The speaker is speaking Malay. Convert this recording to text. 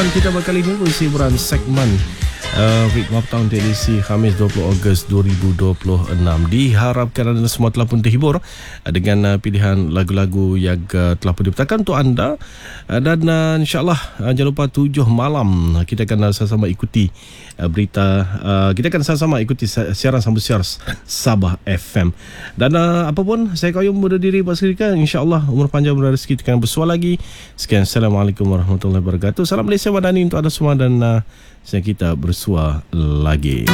Kita berkali ini berisi hiburan segmen Hikmah Petang TDC Khamis 20 Ogos 2026. Diharapkan anda semua telah pun terhibur dengan pilihan lagu-lagu yang telah pun dipetakan untuk anda. Dan insyaAllah jangan lupa 7 malam kita akan sama-sama ikuti berita. Kita akan sama-sama ikuti siaran sambung siar Sabah FM. Dan apapun, saya Qayyum berada diri buat seketika. InsyaAllah umur panjang rezeki kita akan bersuara lagi. Sekian, Assalamualaikum warahmatullahi wabarakatuh. Salam Malaysia Madani untuk anda semua dan kita bersua lagi.